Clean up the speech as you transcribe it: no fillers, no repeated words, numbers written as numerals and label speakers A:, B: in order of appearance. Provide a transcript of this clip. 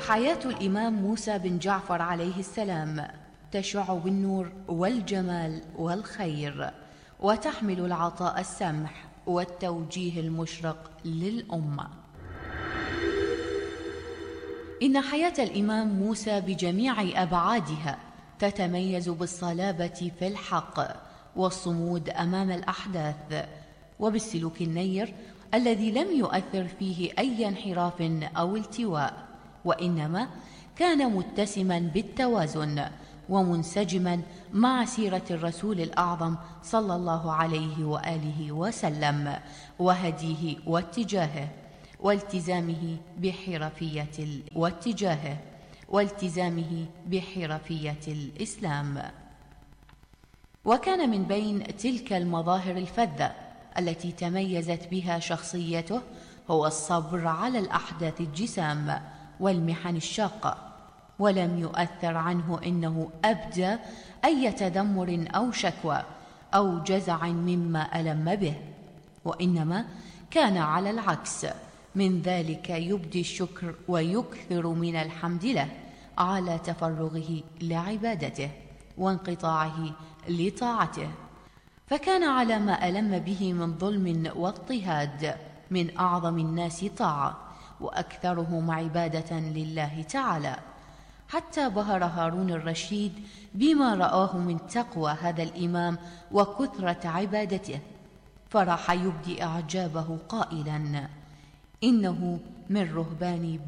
A: حياة الإمام موسى بن جعفر عليه السلام تشع بالنور والجمال والخير، وتحمل العطاء السمح والتوجيه المشرق للأمة. إن حياة الإمام موسى بجميع أبعادها تتميز بالصلابة في الحق والصمود أمام الأحداث، وبالسلوك النير الذي لم يؤثر فيه أي انحراف أو التواء، وإنما كان متسما بالتوازن ومنسجما مع سيرة الرسول الأعظم صلى الله عليه وآله وسلم وهديه والتزامه بحرفية الإسلام. وكان من بين تلك المظاهر الفذة التي تميزت بها شخصيته هو الصبر على الأحداث الجسام والمحن الشاقة، ولم يؤثر عنه إنه أبدى أي تذمر أو شكوى أو جزع مما ألم به، وإنما كان على العكس من ذلك يبدي الشكر ويكثر من الحمد له على تفرغه لعبادته وانقطاعه لطاعته، فكان على ما ألم به من ظلم واضطهاد من أعظم الناس طاعة وأكثرهم عبادة لله تعالى، حتى بهر هارون الرشيد بما رآه من تقوى هذا الإمام وكثرة عبادته، فراح يبدي إعجابه قائلا: إنه من رهبان